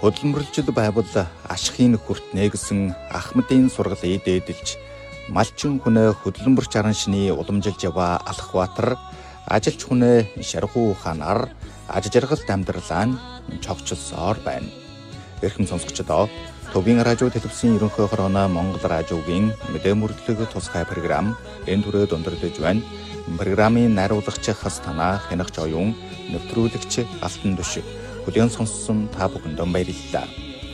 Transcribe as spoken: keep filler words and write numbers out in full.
Хөдөлмөрлөжил байвал ашигын хүртнэ гэсэн Ахмадын сургалыг дээдэлж малчин хүнээ хөдөлмөрч аран шины уламжилж яваа Алхбаатар ажилч хүнээ Шархуу ухаанаар аж жаргалт амьдралаа нь цогцолсоор байна. Эрхэм сонсогчдоо Төвийн радио телевизийн ерөнхий хорооно Монгол радиогийн мэдээ мөрдлөг тусгай програм энэ түрээд өндөрлөж байна. Програмын найруулагч хас танаа хянагч оюун нэвтрүүлэгч Алтан Түш. Хүлээн сонссон та бүхэнд баярлалаа.